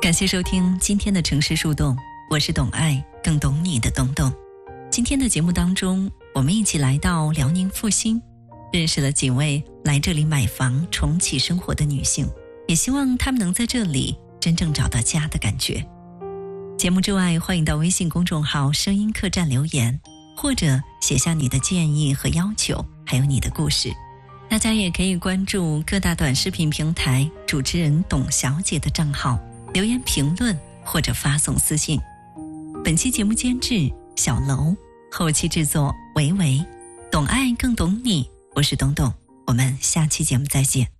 感谢收听今天的城市树洞，我是懂爱更懂你的东东。今天的节目当中，我们一起来到辽宁阜新，认识了几位来这里买房重启生活的女性，也希望她们能在这里真正找到家的感觉。节目之外，欢迎到微信公众号声音客栈留言，或者写下你的建议和要求，还有你的故事。大家也可以关注各大短视频平台主持人董小姐的账号，留言评论或者发送私信。本期节目监制小楼，后期制作维维，懂爱更懂你，我是东东，我们下期节目再见。